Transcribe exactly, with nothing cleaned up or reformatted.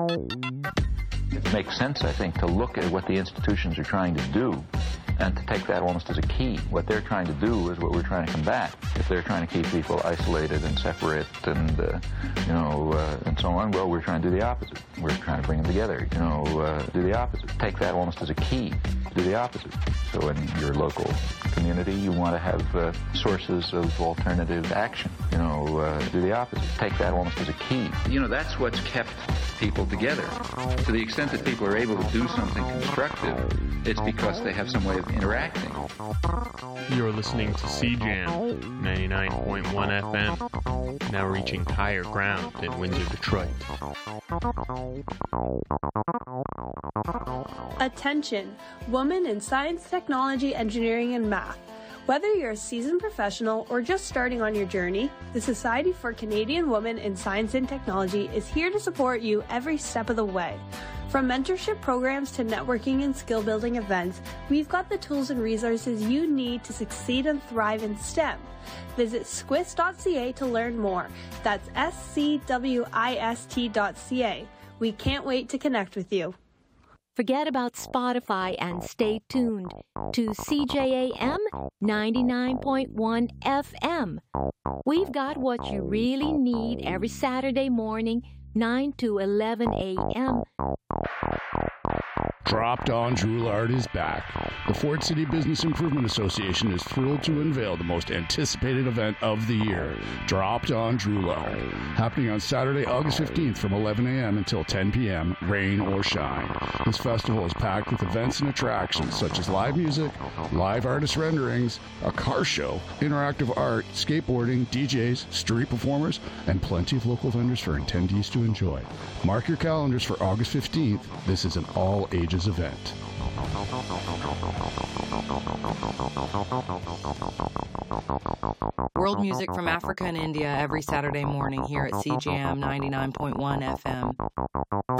It makes sense, I think, to look at what the institutions are trying to do and to take that almost as a key. What they're trying to do is what we're trying to combat. If they're trying to keep people isolated and separate and, uh, you know, uh, and so on, well, we're trying to do the opposite. We're trying to bring them together, you know, uh, do the opposite. Take that almost as a key. Do the opposite. So in your local community, you want to have uh, sources of alternative action. You know, uh, do the opposite. Take that almost as a key. You know, that's what's kept people together. To the extent that people are able to do something constructive, it's because they have some way of interacting. You're listening to C Jam ninety-nine point one F M, now reaching higher ground in Windsor, Detroit. Attention, women in science, technology, engineering, and math. Whether you're a seasoned professional or just starting on your journey, the Society for Canadian Women in Science and Technology is here to support you every step of the way. From mentorship programs to networking and skill-building events, we've got the tools and resources you need to succeed and thrive in STEM. Visit squist dot c a to learn more. That's S C W I S T dot C A. We can't wait to connect with you. Forget about Spotify and stay tuned to C J A M ninety-nine point one F M. We've got what you really need every Saturday morning, nine to eleven a m Dropped On Drouillard is back. The Fort City Business Improvement Association is thrilled to unveil the most anticipated event of the year, Dropped On Drouillard, happening on Saturday, August fifteenth from eleven a m until ten p m, rain or shine. This festival is packed with events and attractions such as live music, live artist renderings, a car show, interactive art, skateboarding, D Js, street performers, and plenty of local vendors for attendees to enjoy. Mark your calendars for August fifteenth. This is an all-ages event. World music from Africa and India every Saturday morning here at C J M ninety-nine point one F M.